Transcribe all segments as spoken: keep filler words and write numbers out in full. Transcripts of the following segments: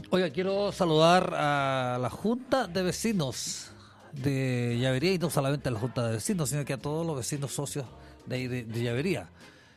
Oiga, quiero saludar a la Junta de Vecinos de Llavería, y no solamente a la Junta de Vecinos, sino que a todos los vecinos socios de ahí de, de Llavería,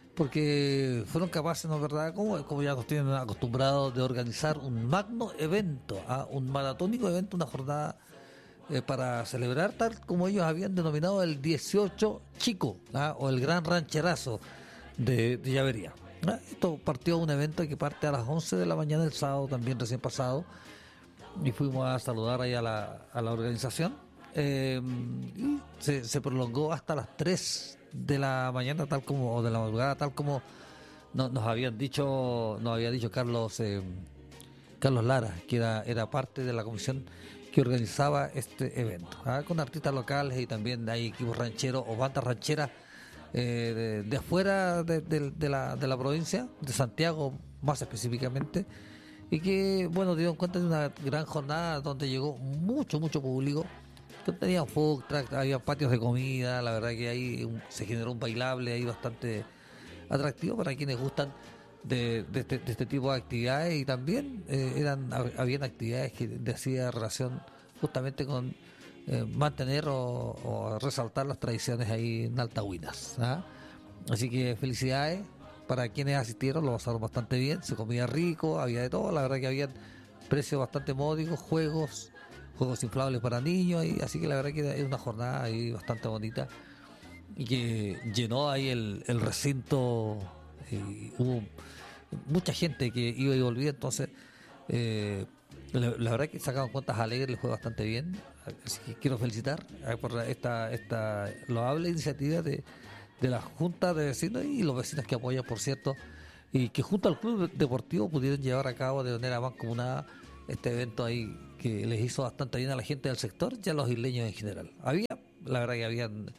porque fueron capaces, ¿no es verdad?, como, como ya nos tienen acostumbrados, de organizar un magno evento, ¿ah? Un maratónico evento, una jornada eh, para celebrar, tal como ellos habían denominado el dieciocho Chico, ¿ah? O el Gran Rancherazo de, de Llavería. ¿Ah? Esto partió un evento que parte a las once de la mañana del sábado, también recién pasado, y fuimos a saludar ahí a la, a la organización. Eh, y se, se prolongó hasta las tres de la mañana, tal como, o de la madrugada, tal como no, nos habían dicho, nos había dicho Carlos eh, Carlos Lara, que era, era parte de la comisión que organizaba este evento, ¿ah? Con artistas locales y también hay equipos rancheros o bandas rancheras eh, de, de afuera de, de, de, la, de la provincia, de Santiago más específicamente, y que, bueno, dieron cuenta de una gran jornada donde llegó mucho, mucho público. Tenían food truck, había patios de comida, la verdad que ahí un, se generó un bailable ahí bastante atractivo para quienes gustan de, de, este, de este tipo de actividades, y también eh, eran habían actividades que hacían relación justamente con eh, mantener o, o resaltar las tradiciones ahí en Altahuinas, ¿ah? Así que felicidades para quienes asistieron, lo pasaron bastante bien, se comía rico, había de todo, la verdad que habían precios bastante módicos, juegos juegos inflables para niños, y así que la verdad que es una jornada ahí bastante bonita y que llenó ahí el, el recinto. Y hubo mucha gente que iba y volvía, entonces eh, la, la verdad que sacaban cuentas alegres, les fue bastante bien, así que quiero felicitar eh, por esta esta loable iniciativa de, de la Junta de Vecinos y los vecinos que apoyan, por cierto, y que junto al Club Deportivo pudieron llevar a cabo de manera mancomunada este evento ahí que les hizo bastante bien a la gente del sector y a los isleños en general. Había, la verdad que habían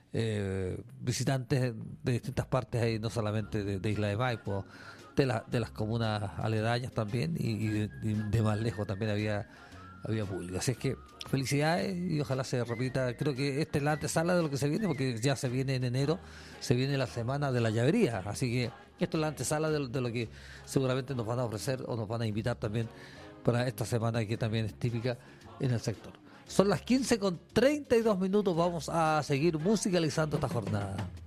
eh, visitantes de distintas partes ahí, no solamente de, de Isla de Maipo, de, la, de las comunas aledañas también, y, y de, y de más lejos también había había público. Así es que felicidades y ojalá se repita. Creo que esta es la antesala de lo que se viene, porque ya se viene en enero, se viene la semana de la llavería, así que esto es la antesala de, de lo que seguramente nos van a ofrecer o nos van a invitar también para esta semana, que también es típica en el sector. Son las quince con treinta y dos minutos, vamos a seguir musicalizando esta jornada.